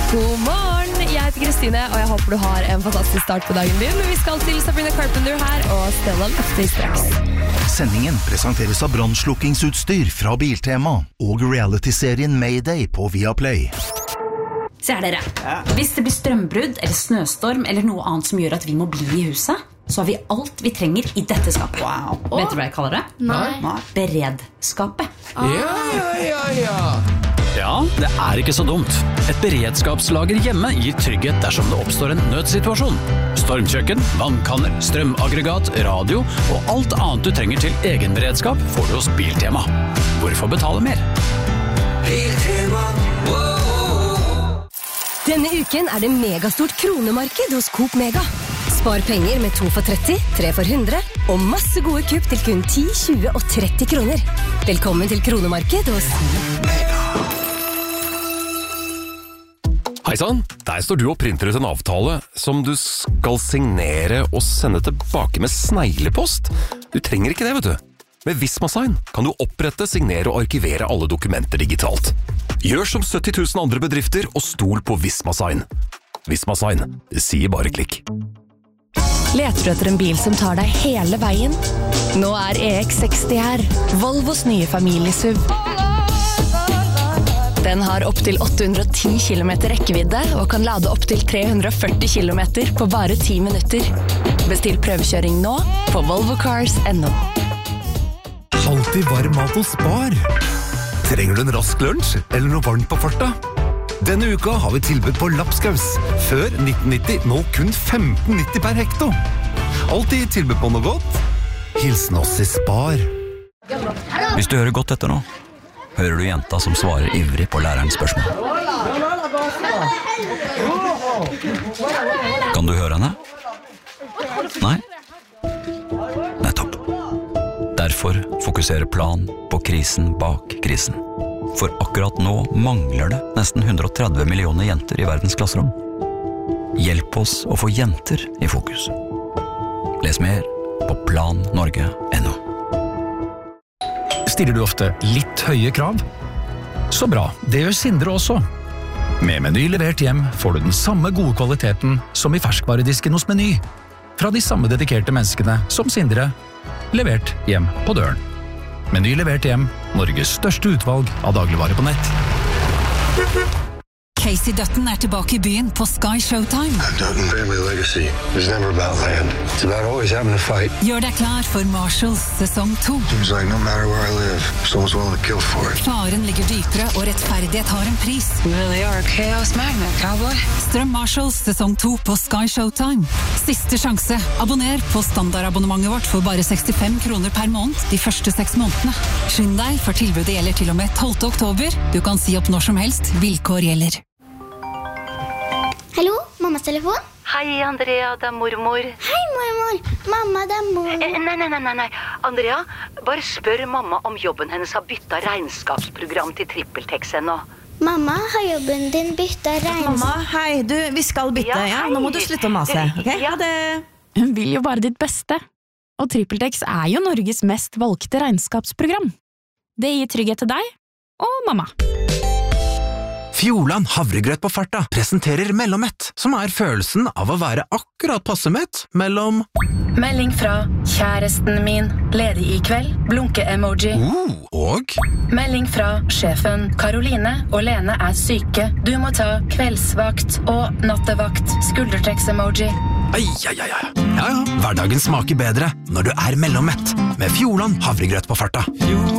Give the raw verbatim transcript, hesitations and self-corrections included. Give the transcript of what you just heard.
God morgen, jeg heter Kristine, og jeg håper du har en fantastisk start på dagen din. Vi skal til Sabrina Carpenter her, og Stella Løfter straks. Sendingen presenteres av brannslukkingsutstyr fra Biltema og reality-serien Mayday på Viaplay. Ser dere, hvis det blir strømbrudd eller snøstorm eller noe annet som gjør at vi må bli i huset, så har vi alt vi trenger i dette skapet. Wow. Vet du hva jeg kaller det? Nei. Beredskapet. Ja, ja, ja, ja. Ja, det er ikke så dumt. Et beredskapslager hjemme gir trygghet dersom det oppstår en nødsituasjon. Stormkjøkken, vannkanner, strømaggregat, radio og alt annet du trenger til egen beredskap får du hos Biltema. Hvorfor betale mer? Biltema. Denne uken er det megastort kronemarked hos Coop Mega. Spar penger med to for tretti, tre for hundre og masse gode kupp til kun ti, tjue og tretti kroner. Velkommen til kronemarked hos Mega. Heisann, der står du og printer ut en avtale som du skal signere og sende tilbake med sneglepost. Du trenger ikke det, vet du. Med Visma-sign kan du opprette, signere og arkivere alle dokumenter digitalt. Gjør som sytti tusen andre bedrifter og stol på Visma-sign. Visma-sign, det sier bare klikk. Leter du etter en bil som tar deg hele veien? Nå er E X seksti her, Volvos nye familiesuv. Den har opp til åtte hundre og ti kilometer rekkevidde og kan lade opp til tre hundre og førti kilometer på bare ti minutter. Bestill prøvekjøring nå på volvo cars punktum no. Alltid varm mat hos Spar. Trenger du en rask lunsj eller noe varmt på farta? Denne uka har vi tilbud på lapskaus. Før nitten nitti, nå kun femten nitti per hekto. Alltid tilbud på noe godt. Hilsen oss i Spar. Hvis du hører godt etter nå, hører du jenta som svarer ivrig på lærerens spørsmål. Kan du høre henne? Nei? Nettopp. Derfor fokuserer Plan på krisen bak krisen. For akkurat nå mangler det nesten hundre og tretti millioner jenter i verdens klasserom. Hjelp oss å få jenter i fokus. Les mer på plan norge punktum no. Stiller du ofte litt høye krav? Så bra, det gjør Sindre også. Med Meny levert hjem får du den samme gode kvaliteten som i ferskvaredisken hos Meny. Fra de samme dedikerte menneskene som Sindre, levert hjem på døren. Meny levert hjem, Norges største utvalg av dagligvarer på nett. Casey Dutton er tilbake i byen på Sky Showtime. Dutton family legacy is never about land. It's about always having a fight. Gjør deg klar for Marshalls sesong to. Seems like no matter where I live, someone's willing to kill for it. Faren ligger dypere, og rettferdighet har en pris. Really are a chaos magnet, cowboy. Strøm Marshalls sesong to på Sky Showtime. Siste sjanse. Abonner på standardabonnementet vårt for bare sekstifem kroner per måned de første seks månedene. Skynd deg, for tilbudet gjelder til og med tolvte oktober. Du kan si opp når som helst. Vilkår gjelder. Hallo, mammas telefon? Hei, Andrea, det er mormor. Hei, mormor. Mamma, det er mor. Eh, nei, nei, nei, nei. Andrea, bare spør mamma om jobben hennes har byttet regnskapsprogram til TrippelTex ennå. Mamma, har jobben din byttet regnskap? Mamma, hei, du, vi skal bytte, ja. ja? Nå må du slutte å mase, ok? Ja, det... Hun vil jo bare ditt beste. Og TrippelTex er jo Norges mest valgte regnskapsprogram. Det gir trygghet til deg og mamma. Fjordland havregrøt på farta presenterer Mellommett, som er følelsen av å være akkurat passemett mellom... Melding fra kjæresten min, ledig i kveld, blunke-emoji. Uh, og? Melding fra sjefen, Karoline og Lene er syke. Du må ta kveldsvakt og nattevakt, skuldertrekks-emoji. Ai, ai, ai, ai. Ja, ja, hverdagen smaker bedre når du er Mellommett, med Fjordland havregrøt på farta.